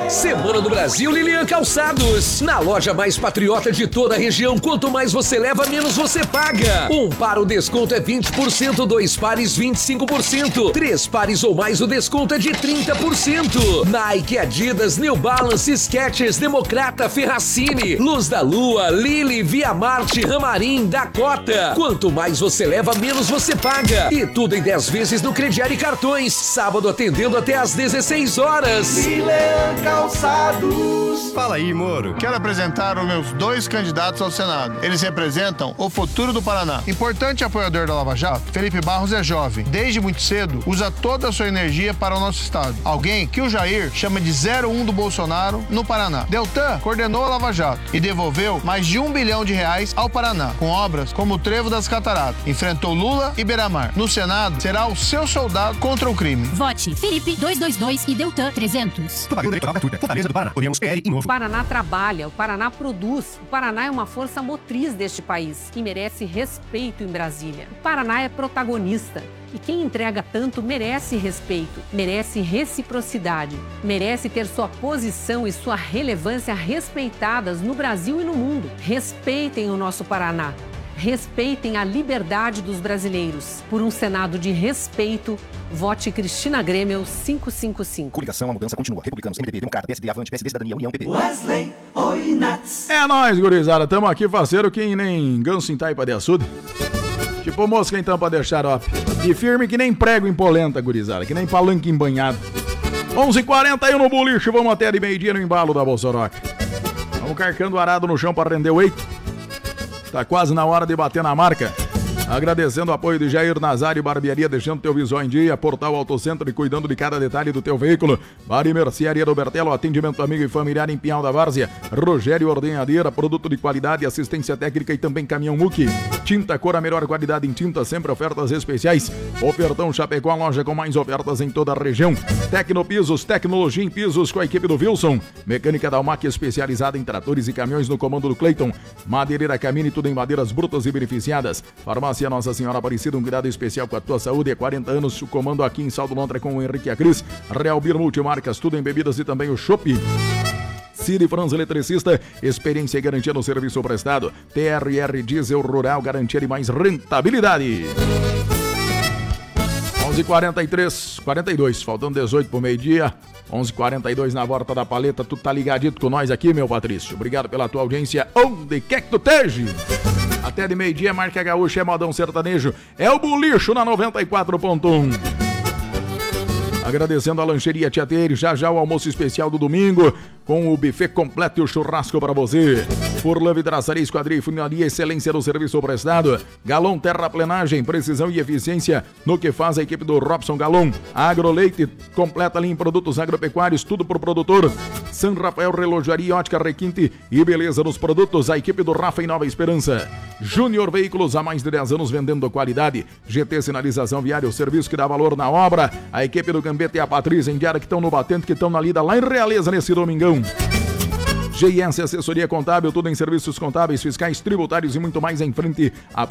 Semana do Brasil Lilian Calçados. Na loja mais patriota de toda a região, quanto mais você leva, menos você paga. Um par o desconto é 20%, 2 pares 25%, 3 pares ou mais o desconto é de 30%. Nike, Adidas, New Balance, Skechers, Democrata, Ferracini, Luz da Lua, Lily, Via Marte, Ramarim, Dakota. Quanto mais você leva, menos você paga. E tudo em 10 vezes no crediário e cartões. Sábado atendendo até às 16 horas. Lilian Calçados. Fala aí, Moro. Quero apresentar os meus 2 candidatos ao Senado. Eles representam o futuro do Paraná. Importante apoiador da Lava Jato, Felipe Barros é jovem. Desde muito cedo, usa toda a sua energia para o nosso estado. Alguém que o Jair chama de 01 do Bolsonaro no Paraná. Deltan coordenou a Lava Jato e devolveu mais de R$1 bilhão ao Paraná, com obras como o Trevo das Cataratas. Enfrentou Lula e Beira-Mar. No Senado, será o seu soldado contra o crime. Vote Felipe 222 e Deltan 300. Fortaleza do Paraná. Uniamos PR e Novo. O Paraná trabalha, o Paraná produz. O Paraná é uma força motriz deste país que merece respeito em Brasília. O Paraná é protagonista. E quem entrega tanto merece respeito, merece reciprocidade, merece ter sua posição e sua relevância respeitadas no Brasil e no mundo. Respeitem o nosso Paraná. Respeitem a liberdade dos brasileiros. Por um Senado de respeito, vote Cristina Grêmio 555. Coligação, a mudança continua. Republicanos, MDB, Democrata, PSD, Avante, PSD, Cidadania, União, PP. Wesley Oinats. É nóis, gurizada. Tamo aqui faceiro que nem ganso em taipa de açude. Tipo mosca em tampa de xarope. E firme que nem prego em polenta, gurizada. Que nem palanque embanhado. 11h41 no boliche. Vamos até de meio-dia no embalo da Bolsoroca. Vamos carcando o arado no chão para render o eito. Tá quase na hora de bater na marca. Agradecendo o apoio de Jair Nazário Barbearia, deixando teu visual em dia. Portal Autocentro e cuidando de cada detalhe do teu veículo. Bar e Mercearia do Bertelo, atendimento amigo e familiar em Pinhal da Várzea. Rogério Ordenhadeira, produto de qualidade, assistência técnica e também caminhão Muki. Tinta Cor, a melhor qualidade em tinta, sempre ofertas especiais. Ofertão Chapecó, a loja com mais ofertas em toda a região. Tecnopisos, tecnologia em pisos com a equipe do Wilson. Mecânica Dalmac, especializada em tratores e caminhões no comando do Cleiton. Madeireira Camine, tudo em madeiras brutas e beneficiadas. Farmácia Nossa Senhora Aparecida, um cuidado especial com a tua saúde. Há 40 anos, o comando aqui em Saldo Lontra com o Henrique e a Cris. Real Beer Multimarcas, tudo em bebidas e também o Chopp. Ciri Franz Eletricista, experiência e garantia no serviço prestado. TRR Diesel Rural, garantia de mais rentabilidade. 11h42, faltando 18 pro meio-dia. 11h42 na volta da paleta. Tu tá ligadito com nós aqui, meu Patrício. Obrigado pela tua audiência, onde quer que tu esteja. Até de meio-dia, marca gaúcha, é modão sertanejo. É o Bulicho na 94.1. Agradecendo a lancheria Tiateiro, já o almoço especial do domingo, com o buffet completo e o churrasco para você. Furlan Vidraçaria, Esquadria e Funilaria, excelência no serviço prestado. Galon Terraplenagem, precisão e eficiência no que faz a equipe do Robson Galon. Agroleite, completa linha em produtos agropecuários, tudo pro produtor. San Rafael Relojaria, Ótica Requinte e beleza nos produtos, a equipe do Rafa em Nova Esperança. Júnior Veículos, há mais de 10 anos vendendo qualidade. GT Sinalização Viária, o serviço que dá valor na obra. A equipe do Gambetta e a Patrícia em Diária que estão no batente, que estão na lida lá em Realeza nesse domingão. GS Assessoria Contábil, tudo em serviços contábeis, fiscais, tributários e muito mais em frente a